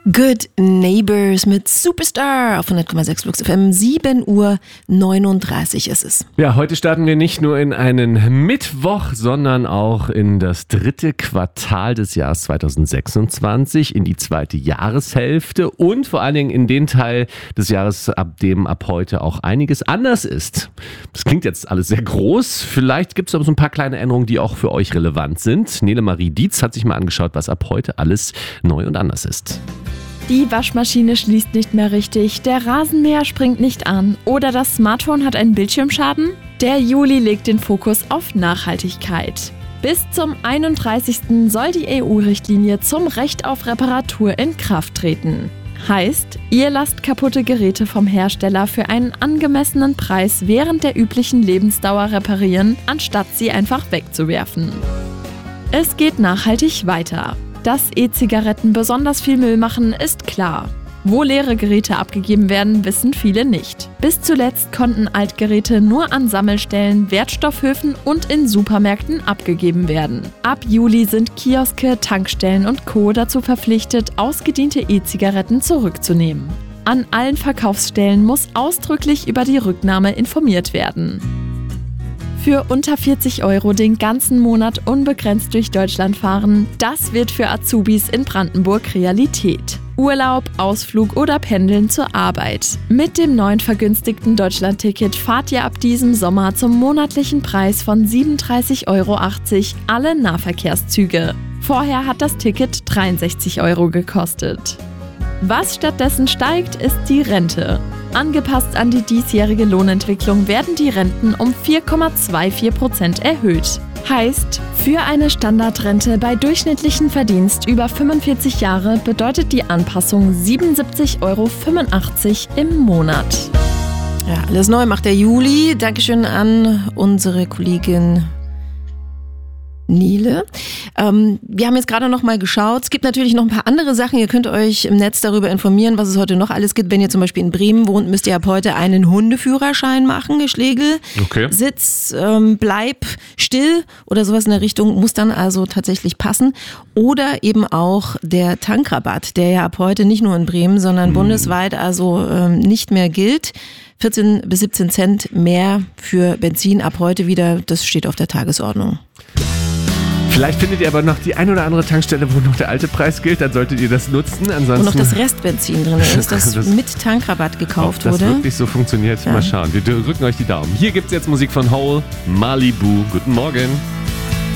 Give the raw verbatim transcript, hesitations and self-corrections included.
Good Neighbors mit Superstar auf hundert Komma sechs Flux F M. sieben Uhr neununddreißig ist es. Ja, heute starten wir nicht nur in einen Mittwoch, sondern auch in das dritte Quartal des Jahres zweitausendsechsundzwanzig, in die zweite Jahreshälfte und vor allen Dingen in den Teil des Jahres, ab dem ab heute auch einiges anders ist. Das klingt jetzt alles sehr groß. Vielleicht gibt es aber so ein paar kleine Änderungen, die auch für euch relevant sind. Nele Marie Dietz hat sich mal angeschaut, was ab heute alles neu und anders ist. Die Waschmaschine schließt nicht mehr richtig, der Rasenmäher springt nicht an oder das Smartphone hat einen Bildschirmschaden? Der Juli legt den Fokus auf Nachhaltigkeit. Bis zum einunddreißigsten soll die E U-Richtlinie zum Recht auf Reparatur in Kraft treten. Heißt, ihr lasst kaputte Geräte vom Hersteller für einen angemessenen Preis während der üblichen Lebensdauer reparieren, anstatt sie einfach wegzuwerfen. Es geht nachhaltig weiter. Dass E-Zigaretten besonders viel Müll machen, ist klar. Wo leere Geräte abgegeben werden, wissen viele nicht. Bis zuletzt konnten Altgeräte nur an Sammelstellen, Wertstoffhöfen und in Supermärkten abgegeben werden. Ab Juli sind Kioske, Tankstellen und Co. dazu verpflichtet, ausgediente E-Zigaretten zurückzunehmen. An allen Verkaufsstellen muss ausdrücklich über die Rücknahme informiert werden. Für unter vierzig Euro den ganzen Monat unbegrenzt durch Deutschland fahren, das wird für Azubis in Brandenburg Realität. Urlaub, Ausflug oder Pendeln zur Arbeit. Mit dem neuen vergünstigten Deutschland-Ticket fahrt ihr ab diesem Sommer zum monatlichen Preis von siebenunddreißig Euro achtzig alle Nahverkehrszüge. Vorher hat das Ticket dreiundsechzig Euro gekostet. Was stattdessen steigt, ist die Rente. Angepasst an die diesjährige Lohnentwicklung werden die Renten um vier Komma vierundzwanzig Prozent erhöht. Heißt, für eine Standardrente bei durchschnittlichem Verdienst über fünfundvierzig Jahre bedeutet die Anpassung siebenundsiebzig Euro fünfundachtzig im Monat. Ja, alles neu macht der Juli. Dankeschön an unsere Kollegin Nele. Ähm, wir haben jetzt gerade noch mal geschaut. Es gibt natürlich noch ein paar andere Sachen. Ihr könnt euch im Netz darüber informieren, was es heute noch alles gibt. Wenn ihr zum Beispiel in Bremen wohnt, müsst ihr ab heute einen Hundeführerschein machen, Schlegel. Okay. Sitz, ähm, bleib still oder sowas in der Richtung muss dann also tatsächlich passen. Oder eben auch der Tankrabatt, der ja ab heute nicht nur in Bremen, sondern hm. bundesweit also ähm, nicht mehr gilt. vierzehn bis siebzehn Cent mehr für Benzin ab heute wieder. Das steht auf der Tagesordnung. Vielleicht findet ihr aber noch die ein oder andere Tankstelle, wo noch der alte Preis gilt, dann solltet ihr das nutzen. Ansonsten wo noch das Restbenzin drin ist, das, das mit Tankrabatt gekauft ob wurde. das wirklich so funktioniert, ja. Mal schauen. Wir drücken euch die Daumen. Hier gibt es jetzt Musik von Hole, Malibu. Guten Morgen.